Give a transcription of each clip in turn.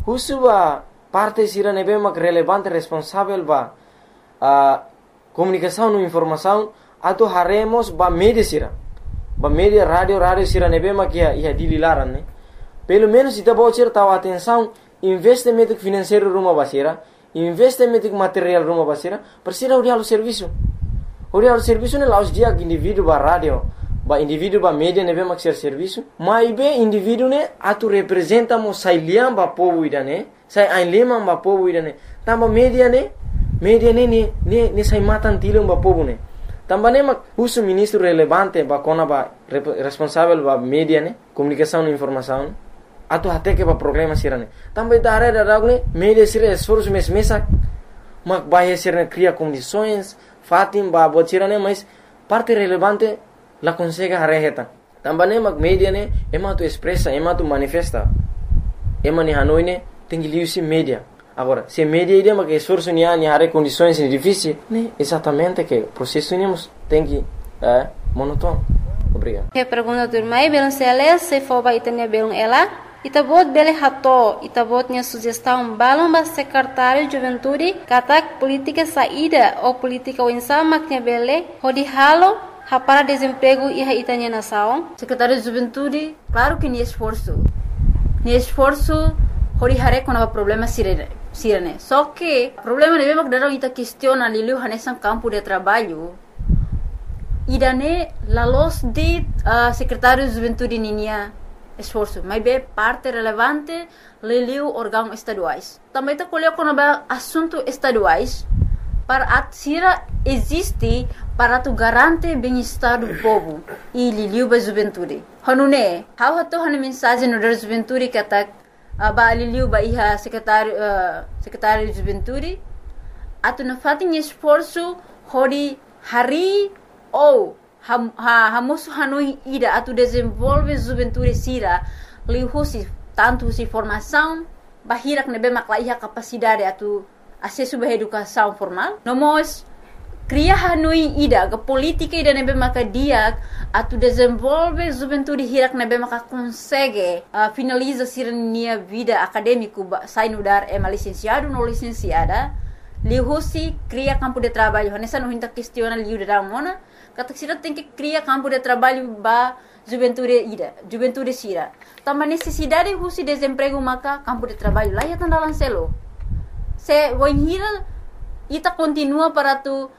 husu ba parte sira nebe mak relevante responsável ba comunicação no informação atu haremos ba media sira ba media radio sira nebe mak ia dililaran né pelo menos ita bocir tahu atenção investimento financeiro rumah basira investimento material rumah basira persira urialo serviço ne laus dia indivíduo ba radio ba indivíduo ba media nebe mak ser serviço mas be indivíduo ne atu representa mo sai liam ba povo ida ne sai ai lima ba povo ida ne tamba media ne sai matan tilum ba povo ne tamba ne mak usu ministro relevante ba kona ba responsável ba media ne comunicação e informação atu até que ba problema sirane tamba ita are da ragne media sira esforço mesak mak bahia sirane cria condições fatim ba bocirane mas parte relevante la consegue hareheta tamba ne mak media ne ema tu expressa ema tu manifesta ema ni hanoi ne tengi liusi media agora se media ide mak esforço ni hare condições difíceis ne exatamente que processo nemos tengi monotono. Obrigado. Que pergunta turmai belum sele se foba itania belum ela ita bot bele hato ita botnya sugestão balão ba secretário de juventude katak política saída ou política winsa maknya bele hodi halo para desemprego e itania nação secretário de juventude claro que ni esforço hori hare com problema sirene só que problema deve mak darão ita questiona liu hanesan campo de trabalho idane la los de secretário de juventude ninia esforço, mas bem parte relevante leliu órgãos estaduais. Também está colhendo com assuntos estaduais para atsira existe para tu garante bem-estar do povo e leliu ba juventude. Hanune, how hato hane mensagem no da juventude que atak ba leliu ba iha secretário de juventude atu na fatin esforço hori hari ou hamosu hanoi ida atu desenvolve juventude sira lihusi tanto si formação bahirak nebe maklaiha capacidade atu acesso ba educação formal nomos cria hanoi ida ga política ida nebe makadia atu desenvolve juventude hirak nebe maka consegue finaliza sira nia vida acadêmico sai no dar licenciado no licenciada lihusi cria campo de trabalho nessa não hinta questiona liu da mona kata sira tem que criar campo de trabalho ba juventude sira tama necessidade husi desemprego maka campo de trabalho lá ya tandalan selo se voinhira ita continua para tu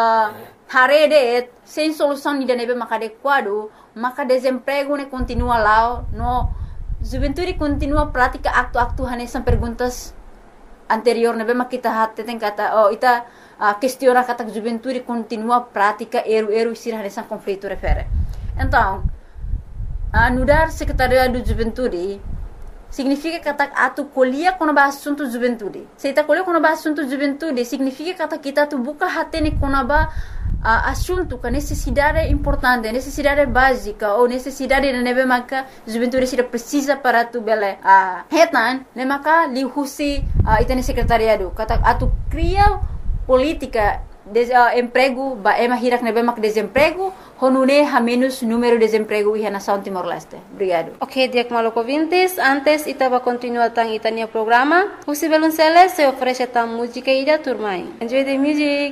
harede sem solução ida nebe maka adequado maka desemprego ne continua lá no juventude continua prática aktu hanesan perguntas anterior nebe maka kita hatte tem kata ita questiona kata juventude continua prática eru sira nessa conflito refere então anudar secretariado de juventude significa kata atu colhia quando ba assunto juventude se ita colhia quando ba assunto juventude significa kata kita tu buka hatene quando ba assunto com necessidade importante necessidade básica ou necessidade de nebe maka juventude sira precisa para tu bele hetan ne maka lihusi itane secretariado kata atu cria política emprego ba ema hirak nebe mak desemprego honune ha menos número de desemprego e na São Timor-Leste. Obrigado. Ok, diak maloko vintes, antes itaba continua tang itania programa. Husi belun se oferece tam música ida turmai. Enjoy the music.